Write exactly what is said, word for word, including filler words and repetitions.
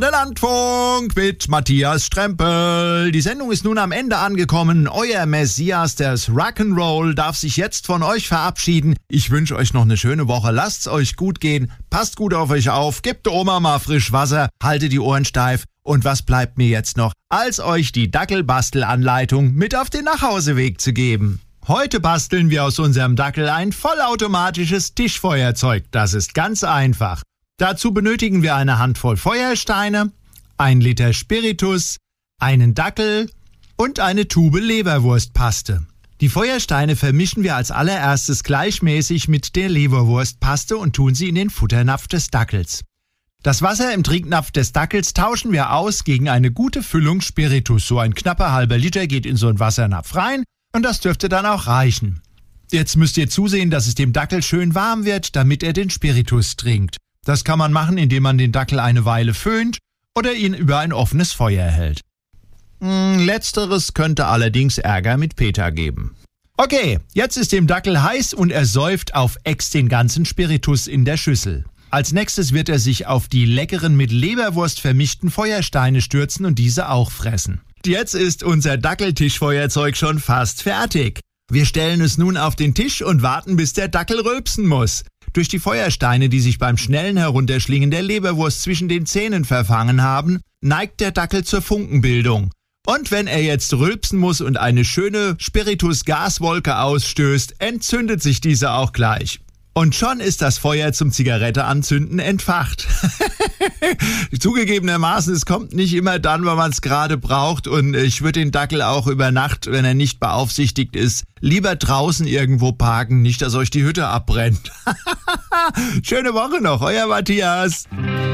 Der Landfunk mit Matthias Strempel. Die Sendung ist nun am Ende angekommen. Euer Messias des Rock'n'Roll darf sich jetzt von euch verabschieden. Ich wünsche euch noch eine schöne Woche. Lasst's euch gut gehen. Passt gut auf euch auf. Gebt der Oma mal frisch Wasser. Haltet die Ohren steif. Und was bleibt mir jetzt noch, als euch die Dackelbastelanleitung mit auf den Nachhauseweg zu geben? Heute basteln wir aus unserem Dackel ein vollautomatisches Tischfeuerzeug. Das ist ganz einfach. Dazu benötigen wir eine Handvoll Feuersteine, ein Liter Spiritus, einen Dackel und eine Tube Leberwurstpaste. Die Feuersteine vermischen wir als allererstes gleichmäßig mit der Leberwurstpaste und tun sie in den Futternapf des Dackels. Das Wasser im Trinknapf des Dackels tauschen wir aus gegen eine gute Füllung Spiritus. So ein knapper halber Liter geht in so einen Wassernapf rein und das dürfte dann auch reichen. Jetzt müsst ihr zusehen, dass es dem Dackel schön warm wird, damit er den Spiritus trinkt. Das kann man machen, indem man den Dackel eine Weile föhnt oder ihn über ein offenes Feuer hält. Hm, letzteres könnte allerdings Ärger mit Peter geben. Okay, jetzt ist dem Dackel heiß und er säuft auf Ex den ganzen Spiritus in der Schüssel. Als nächstes wird er sich auf die leckeren mit Leberwurst vermischten Feuersteine stürzen und diese auch fressen. Jetzt ist unser Dackeltischfeuerzeug schon fast fertig. Wir stellen es nun auf den Tisch und warten, bis der Dackel rülpsen muss. Durch die Feuersteine, die sich beim schnellen Herunterschlingen der Leberwurst zwischen den Zähnen verfangen haben, neigt der Dackel zur Funkenbildung. Und wenn er jetzt rülpsen muss und eine schöne Spiritus-Gaswolke ausstößt, entzündet sich diese auch gleich. Und schon ist das Feuer zum Zigaretteanzünden entfacht. Zugegebenermaßen, es kommt nicht immer dann, wenn man es gerade braucht. Und ich würde den Dackel auch über Nacht, wenn er nicht beaufsichtigt ist, lieber draußen irgendwo parken, nicht, dass euch die Hütte abbrennt. Schöne Woche noch, euer Matthias.